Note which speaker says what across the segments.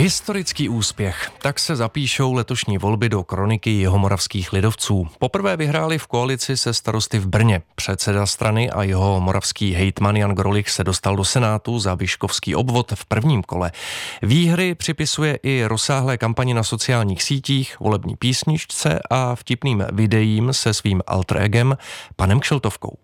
Speaker 1: Historický úspěch. Tak se zapíšou letošní volby do kroniky jihomoravských lidovců. Poprvé vyhráli v koalici se starosty v Brně. Předseda strany a jeho moravský hejtman Jan Grolich se dostal do Senátu za Vyškovský obvod v prvním kole. Výhry připisuje i rozsáhlé kampani na sociálních sítích, volební písničce a vtipným videím se svým alter egem panem Kšeltovkou.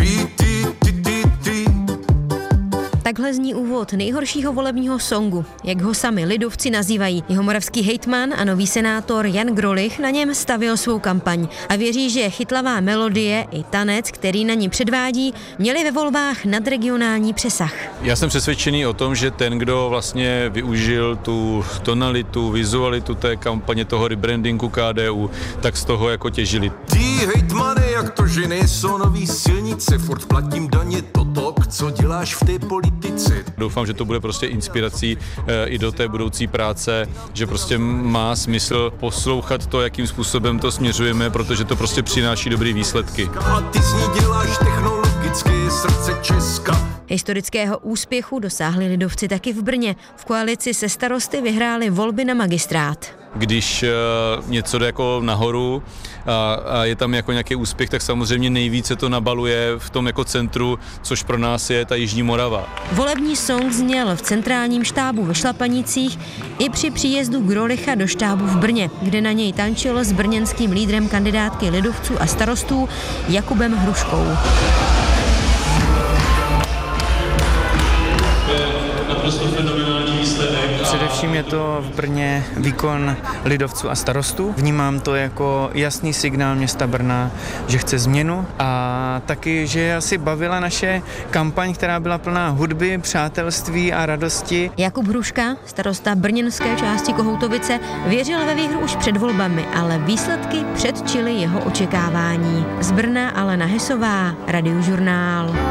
Speaker 2: Takhle zní úvod nejhoršího volebního songu, jak ho sami lidovci nazývají. Jihomoravský hejtman a nový senátor Jan Grolich na něm stavil svou kampaň a věří, že chytlavá melodie i tanec, který na ní předvádí, měli ve volbách nadregionální přesah.
Speaker 3: Já jsem přesvědčený o tom, že ten, kdo vlastně využil tu tonalitu, vizualitu té kampaně, toho rebrandingu KDU, tak z toho jako těžili.
Speaker 4: Tí hejtmany, jak to že nejsou noví silnice, furt platím daně toto, co děláš v té politice.
Speaker 3: Doufám, že to bude prostě inspirací i do té budoucí práce, že prostě má smysl poslouchat to, jakým způsobem to směřujeme, protože to prostě přináší dobré výsledky.
Speaker 4: A ty z ní děláš technologické srdce Česka.
Speaker 2: Historického úspěchu dosáhli lidovci taky v Brně. V koalici se starosty vyhráli volby na magistrát.
Speaker 3: Když něco jde jako nahoru a je tam jako nějaký úspěch, tak samozřejmě nejvíce to nabaluje v tom jako centru, což pro nás je ta Jižní Morava.
Speaker 2: Volební song zněl v centrálním štábu ve Šlapanicích i při příjezdu Grolicha do štábu v Brně, kde na něj tančil s brněnským lídrem kandidátky lidovců a starostů Jakubem Hruškou.
Speaker 5: Především je to v Brně výkon lidovců a starostů. Vnímám to jako jasný signál města Brna, že chce změnu a taky, že asi bavila naše kampaň, která byla plná hudby, přátelství a radosti.
Speaker 2: Jakub Hruška, starosta brněnské části Kohoutovice, věřil ve výhru už před volbami, ale výsledky předčily jeho očekávání. Z Brna Alena Hesová, Radiožurnál.